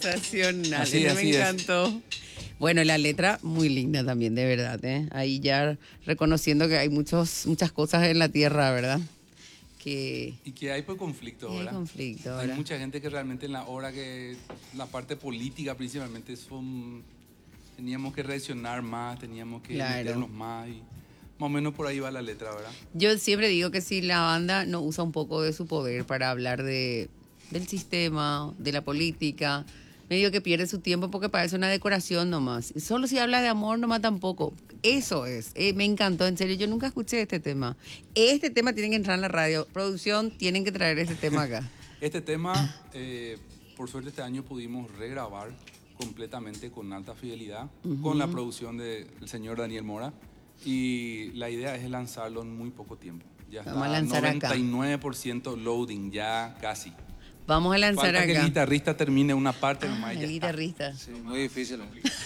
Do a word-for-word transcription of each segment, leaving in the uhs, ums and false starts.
Sensacional, Así, me así es. encantó. Bueno, la letra muy linda también, de verdad, ¿eh? Ahí ya reconociendo que hay muchos, muchas cosas en la tierra, ¿verdad? Que Y que hay pues conflictos, hay ¿verdad? conflicto, Hay ¿verdad? mucha gente que realmente en la hora que la parte política principalmente son, teníamos que reaccionar más, teníamos que Claro. meternos más y más o menos por ahí va la letra, ¿verdad? Yo siempre digo que si la banda no usa un poco de su poder para hablar de, del sistema, de la política, medio que pierde su tiempo porque parece una decoración nomás. Solo si habla de amor nomás tampoco. Eso es. Eh, me encantó, en serio. Yo nunca escuché este tema. Este tema tiene que entrar en la radio. Producción, tienen que traer este tema acá. Este tema, eh, por suerte este año pudimos regrabar completamente con alta fidelidad, uh-huh. con la producción del señor Daniel Mora. Y la idea es lanzarlo en muy poco tiempo. Ya Vamos está a lanzar noventa y nueve por ciento acá. Loading, ya casi. Vamos a lanzar Falta acá. que el guitarrista termine una parte ah, nomás. El ya guitarrista. Sí, muy difícil.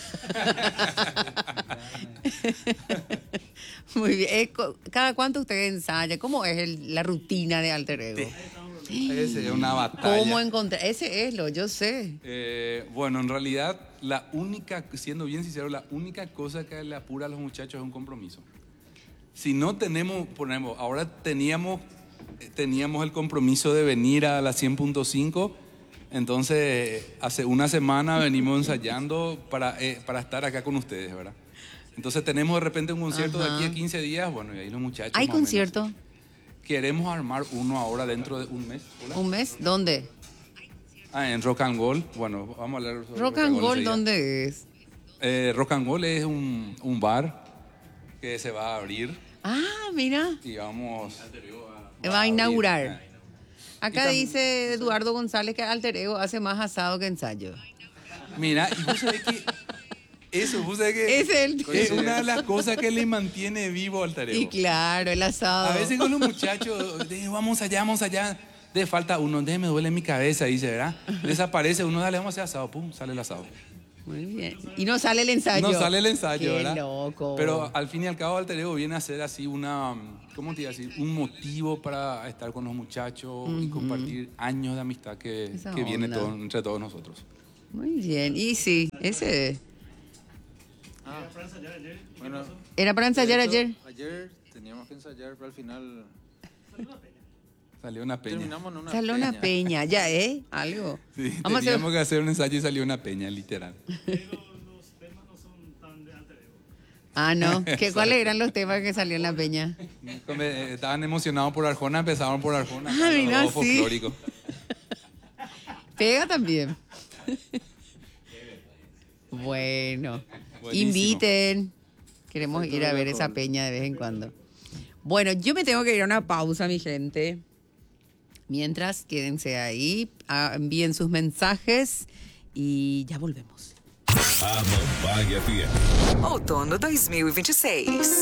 Muy bien. Eh, ¿Cada cuánto usted ensaya? ¿Cómo es el, la rutina de Alter Ego? Ese es una batalla. ¿Cómo encontrar? Ese es lo, yo sé. Eh, bueno, en realidad, la única, siendo bien sincero, la única cosa que le apura a los muchachos es un compromiso. Si no tenemos, ponemos, ahora teníamos, teníamos el compromiso de venir a la cien punto cinco, entonces hace una semana venimos ensayando para, eh, para estar acá con ustedes, ¿verdad? Entonces tenemos de repente un concierto Ajá. de aquí a quince días, bueno, y ahí los muchachos... ¿Hay más o menos. concierto? Queremos armar uno ahora dentro de un mes. ¿Hola? ¿Un mes? ¿Dónde? Ah, en Rock and Gold. Bueno, vamos a hablar sobre Rock and Gold, enseguida. ¿dónde es? Eh, Rock and Gold es un, un bar que se va a abrir Ah, mira. y vamos Va a inaugurar. abrir. Acá Y tam- dice Eduardo González que Alter Ego hace más asado que ensayo. Mira, y vos sabés que eso, vos sabés que Es el- es una de las cosas que le mantiene vivo al Alter Ego. Y claro, el asado. A veces con los muchachos, de, vamos allá, vamos allá, de falta uno, de me duele mi cabeza, dice, ¿verdad? Desaparece uno, dale, vamos a hacer asado, pum, sale el asado. Muy bien. Y no sale el ensayo. No sale el ensayo, Qué ¿verdad? loco. Pero al fin y al cabo Alter Ego viene a ser así una, ¿cómo te iba a decir? Un motivo para estar con los muchachos uh-huh. y compartir años de amistad que, que viene todo, entre todos nosotros. Muy bien. Y sí, ese es. Ah, bueno, ¿Era para ensayar de hecho, ayer? Ayer teníamos que ensayar, pero al final Salió una peña. terminamos en una Salió peña. una peña, ya, ¿eh? Algo. Sí, Vamos a teníamos hacer... que hacer un ensayo y salió una peña, literal. Ah, no. ¿Qué, ¿Cuáles eran los temas que salió en la peña? Como, eh, Estaban emocionados por Arjona, empezaron por Arjona. Ah, mira, los sí. folclóricos. Pega también. Bueno, Buenísimo. inviten. Queremos ir a ver esa peña de vez en cuando. Bueno, yo me tengo que ir a una pausa, mi gente. Mientras, quédense ahí, ah, envíen sus mensajes y ya volvemos. A Mambaia F M. Outono dois mil e vinte e seis.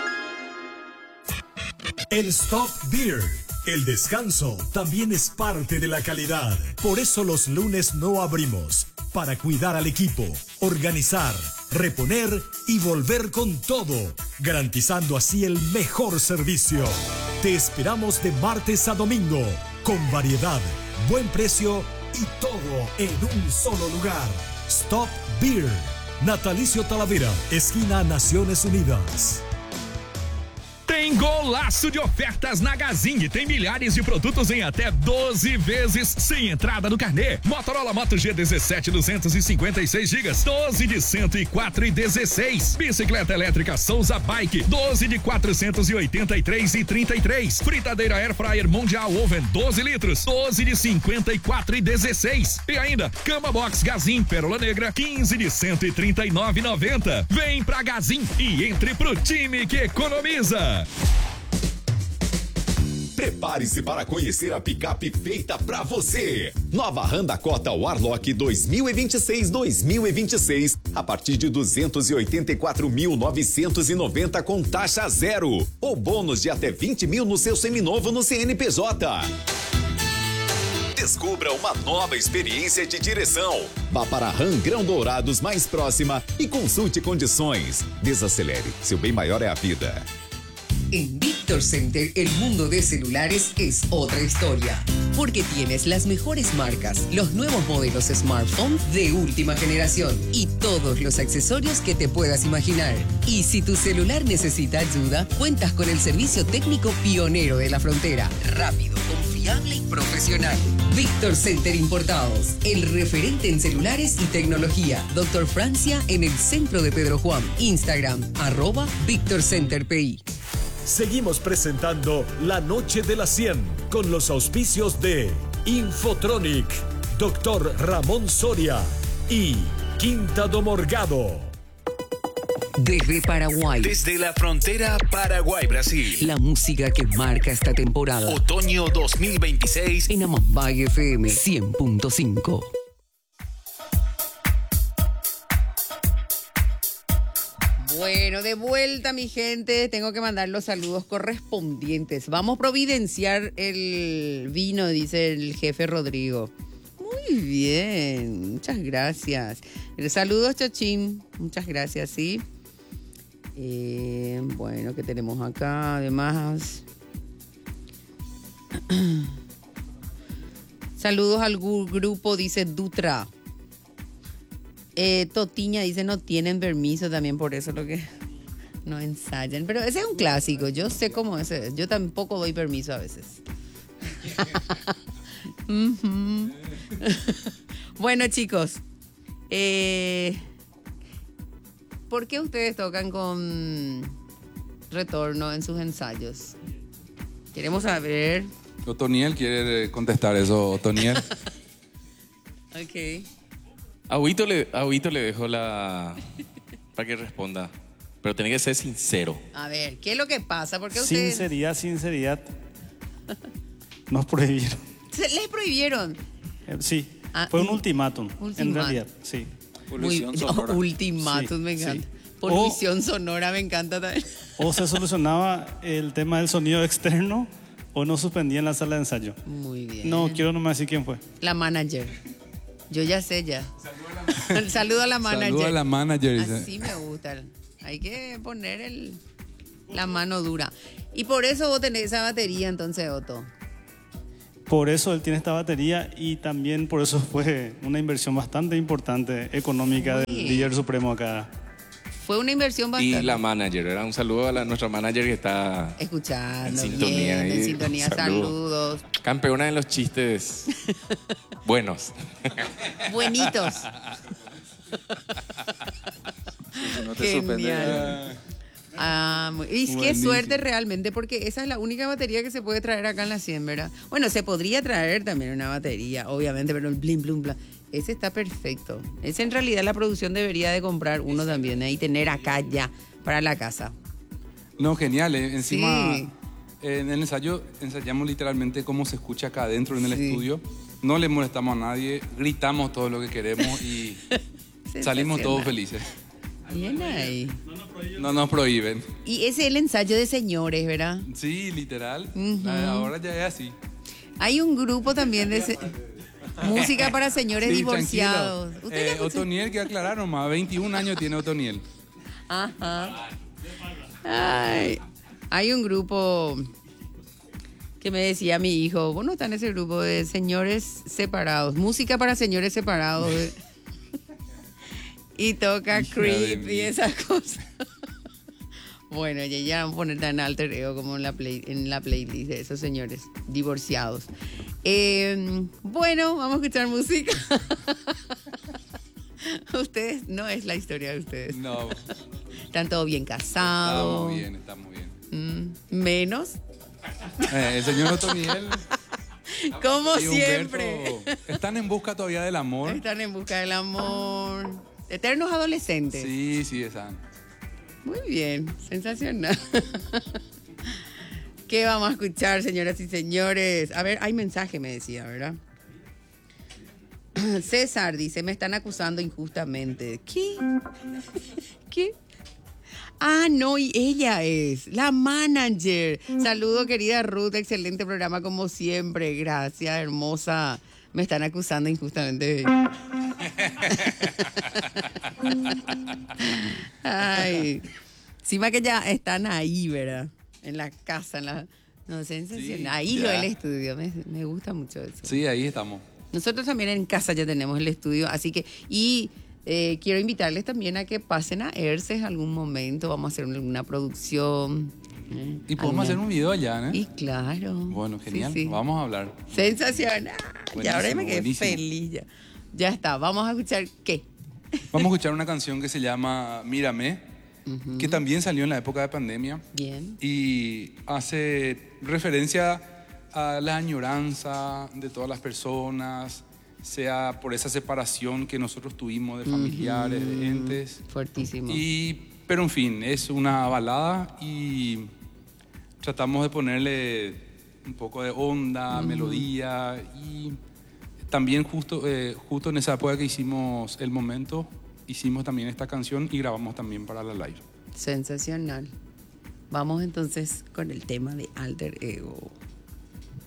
El Stop Beer. El descanso también es parte de la calidad. Por eso los lunes no abrimos. Para cuidar al equipo, organizar, reponer y volver con todo, garantizando así el mejor servicio. Te esperamos de martes a domingo, con variedad, buen precio y todo en un solo lugar. Stop Beer. Natalicio Talavera, esquina Naciones Unidas. Tem golaço de ofertas na Gazin. Tem milhares de produtos em até doze vezes sem entrada no carnê. Motorola Moto G dezessete duzentos e cinquenta e seis gigas, doze de cento e quatro e dezesseis. Bicicleta elétrica Souza Bike, doze de quatrocentos e oitenta e três e trinta e três. Fritadeira Air Fryer Mundial Oven, doze litros, doze de cinquenta e quatro e dezesseis. E ainda, Cama Box Gazin Pérola Negra, quinze de cento e trinta e nove e noventa. Vem pra Gazin e entre pro time que economiza. Prepare-se para conhecer a picape feita pra você. Nova Honda Cota Warlock dois mil e vinte e seis dois mil e vinte e seis a partir de duzentos e oitenta e quatro mil novecentos e noventa com taxa zero ou bônus de até vinte mil no seu seminovo no C N P J. Descubra uma nova experiência de direção. Vá para a RAM Grão Dourados mais próxima e consulte condições. Desacelere, seu bem maior é a vida. Invita Víctor Center, el mundo de celulares es otra historia. Porque tienes las mejores marcas, los nuevos modelos smartphone de última generación y todos los accesorios que te puedas imaginar. Y si tu celular necesita ayuda, cuentas con el servicio técnico pionero de la frontera. Rápido, confiable y profesional. Víctor Center Importados, el referente en celulares y tecnología. Doctor Francia en el centro de Pedro Juan. Instagram, arroba Víctor Center P I. Seguimos presentando La Noche de las cien con los auspicios de Infotronic, Doctor Ramón Soria y Quinta do Morgado. Desde Paraguay. Desde la frontera Paraguay-Brasil. La música que marca esta temporada. Otoño dos mil veintiséis. En Amambay F M cien punto cinco. Bueno, de vuelta, mi gente. Tengo que mandar los saludos correspondientes. Vamos a providenciar el vino, dice el jefe Rodrigo. Muy bien, muchas gracias. Saludos, Chachín. Muchas gracias, sí. Eh, bueno, ¿qué tenemos acá? Además, saludos al gu- grupo, dice Dutra. Eh, Totiña dice no tienen permiso, también por eso lo que no ensayan. Pero ese es un clásico, yo sé cómo es. Yo tampoco doy permiso a veces. uh-huh. Bueno, chicos, eh, ¿por qué ustedes tocan con retorno en sus ensayos? Queremos saber. Otoniel quiere contestar eso, Otoniel. Ok. A Huito le, a Huito le dejo la... para que responda. Pero tiene que ser sincero. A ver, ¿qué es lo que pasa? ¿Por qué ustedes Sinceridad, sinceridad. Nos prohibieron. se les prohibieron? Eh, sí, Ah, fue un y- ultimátum, en ultimátum. realidad, sí. Muy, no, ultimátum, Sí, me encanta. sí. Polución sonora, me encanta también. O se solucionaba el tema del sonido externo o no suspendía en la sala de ensayo. Muy bien. No, quiero nomás decir quién fue. La manager. Yo ya sé ya. Saludo a la manager. Saludo a la manager. dice. Así me gusta. Hay que poner el, la mano dura. Y por eso vos tenés esa batería entonces, Otto. Por eso él tiene esta batería y también por eso fue una inversión bastante importante económica del Sí. líder supremo acá. Fue una inversión Y bastante. la manager, ¿verdad? Un saludo a la, nuestra manager que está Escuchando, en sintonía. bien, en ahí. sintonía. Saludo. Saludos. Campeona de los chistes buenos. Buenitos. No te sorprende. Genial. Ah, muy- y qué Buenísimo. suerte realmente, porque esa es la única batería que se puede traer acá en la cien, ¿verdad? Bueno, se podría traer también una batería, obviamente, pero el blim, blum, bla. Ese está perfecto. Ese en realidad la producción debería de comprar uno también, ¿eh? Y tener acá ya para la casa. No, genial. eh. Encima, Sí. eh, en el ensayo ensayamos literalmente cómo se escucha acá adentro en el Sí. estudio. No le molestamos a nadie, gritamos todo lo que queremos y salimos todos felices. Bien ahí. No nos prohíben. Y ese es el ensayo de señores, ¿verdad? Sí, literal. Ujú. Ah, Ahora ya es así. Hay un grupo también de se- música para señores Sí, divorciados. tranquilo. ¿Usted Eh, ya escuchó? Otoniel, que aclarar nomás, veintiún años tiene Otoniel. Ajá. Ay, hay un grupo que me decía mi hijo, vos no estás en ese grupo de señores separados, música para señores separados. Y toca Hija de Creep mí. y esas cosas. Bueno, ya, ya vamos a poner tan alter ego como en la, play, en la playlist de esos señores divorciados. Eh, bueno, vamos a escuchar música. Ustedes, no es la historia de ustedes. No, Están todos bien casados. estamos bien, estamos bien. Mm, menos. Eh, el señor Otoniel Como y Humberto siempre. están en busca todavía del amor. Están en busca del amor. Eternos adolescentes. Sí, sí, están. Muy bien, sensacional. ¿Qué vamos a escuchar, señoras y señores? A ver, hay mensaje, me decía, ¿verdad? César dice, me están acusando injustamente. ¿Qué? ¿Qué? Ah, no, y ella es la manager. Saludo, querida Ruth, excelente programa como siempre. Gracias, hermosa. Me están acusando injustamente. Ay, encima que ya están ahí, ¿verdad? En la casa, en la... No, sensacional. Sí, ahí lo ya. del estudio, me, me gusta mucho eso. Sí, ahí estamos. Nosotros también en casa ya tenemos el estudio, así que... Y eh, quiero invitarles también a que pasen a ERCES algún momento, vamos a hacer una producción. ¿eh? Y podemos Alguna- hacer un video allá, ¿eh? Y claro. Bueno, genial. Sí, sí. Vamos a hablar. Sensacional. Y ahora Buenísimo, me quedé buenísimo. feliz ya. Ya está, vamos a escuchar qué. Vamos a escuchar una canción que se llama Mírame, que también salió en la época de pandemia. Bien. Y hace referencia a la añoranza de todas las personas, sea por esa separación que nosotros tuvimos de familiares, de entes. Fuertísimo. Y, pero en fin, es una balada y tratamos de ponerle un poco de onda, Ujú. melodía y también justo, eh, justo en esa época que hicimos El Momento, hicimos también esta canción y grabamos también para la live. Sensacional. Vamos entonces con el tema de Alter Ego.